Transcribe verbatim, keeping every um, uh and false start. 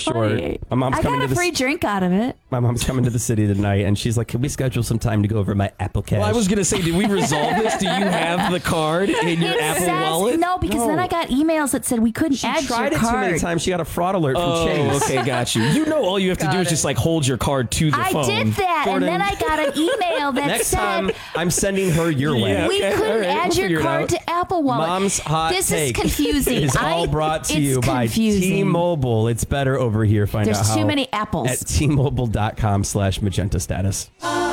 short. funny. My mom's I coming got to a the free drink out of it. My mom's coming to the city tonight, and she's like, "Can we schedule some time to go over my Apple Cash?" Well, I was gonna say, did we resolve this? Do you have the card in your It Apple says, Wallet? No, because No. then I got emails that said we couldn't She add tried your it too card. many times. She got a fraud alert from Oh, Chase. okay, got you. You know, all you have to Got do is it. just like hold your card to the I phone. did that, Jordan. and then I got an email that Next said time, I'm sending her your way. Yeah. we Okay, couldn't all right, add we'll figure your it card out. to Apple Wallet. Mom's hot This take is confusing. is I- all brought to it's you by confusing. T-Mobile. It's better over here. Find There's out how too many apples. at T Mobile dot com slash magenta status.